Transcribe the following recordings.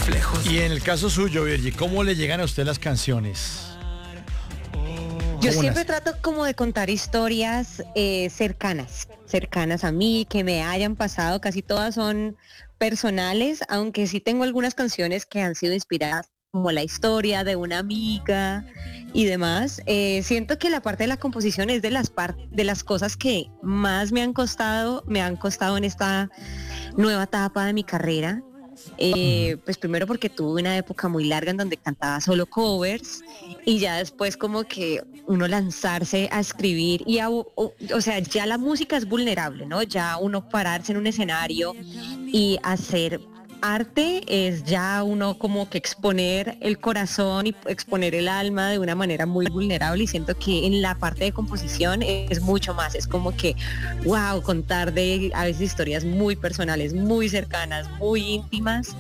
reflejos. Y en el caso suyo, Virgi, ¿cómo le llegan a usted las canciones? Yo ¿Cómo siempre nace? trato como de contar historias cercanas a mí, que me hayan pasado. Casi todas son personales, aunque sí tengo algunas canciones que han sido inspiradas como la historia de una amiga y demás. Siento que la parte de la composición es de las cosas que más me han costado en esta nueva etapa de mi carrera. Pues primero porque tuve una época muy larga en donde cantaba solo covers y ya después como que uno lanzarse a escribir o sea, ya la música es vulnerable, ¿no? Ya uno pararse en un escenario y hacer arte es ya uno como que exponer el corazón y exponer el alma de una manera muy vulnerable, y siento que en la parte de composición es mucho más, es como que wow, contar de a veces historias muy personales, muy cercanas, muy íntimas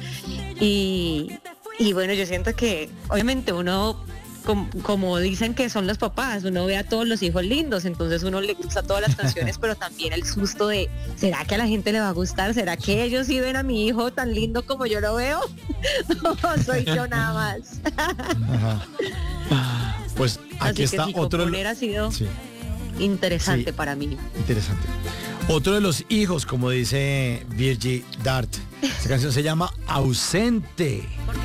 y bueno, yo siento que obviamente uno como dicen que son los papás, uno ve a todos los hijos lindos, entonces uno le gusta todas las canciones, pero también el susto de, ¿será que a la gente le va a gustar? ¿Será que ellos sí ven a mi hijo tan lindo como yo lo veo? No, soy yo nada más. Ajá. Pues aquí Así está que sí, otro. componer ha sido Sí, interesante sí, para mí. interesante. Otro de los hijos, como dice Virgie Dart. Esta canción se llama Ausente.